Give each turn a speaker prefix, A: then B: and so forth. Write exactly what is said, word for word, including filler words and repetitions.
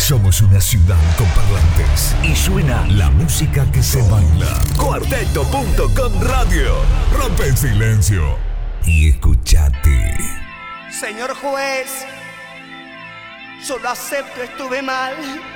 A: Somos una ciudad con parlantes y suena la música que se baila. Cuarteto punto com Radio. Rompe el silencio y escuchate.
B: Señor juez, solo acepto estuve mal.